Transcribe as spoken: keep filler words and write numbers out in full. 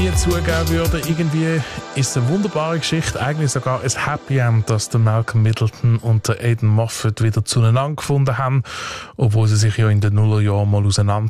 nie zugeben würde. Irgendwie ist es eine wunderbare Geschichte, eigentlich sogar ein Happy End, dass der Malcolm Middleton und der Aidan Moffat wieder zueinander gefunden haben, obwohl sie sich ja in den Nullerjahren mal auseinander